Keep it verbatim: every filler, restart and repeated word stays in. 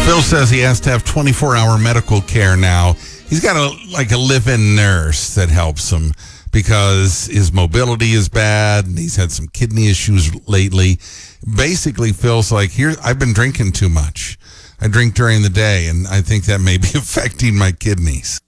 Phil says he has to have twenty-four hour medical care now. He's got a like a live-in nurse that helps him because his mobility is bad and he's had some kidney issues lately. Basically, Phil's like, here, I've been drinking too much. I drink during the day, and I think that may be affecting my kidneys.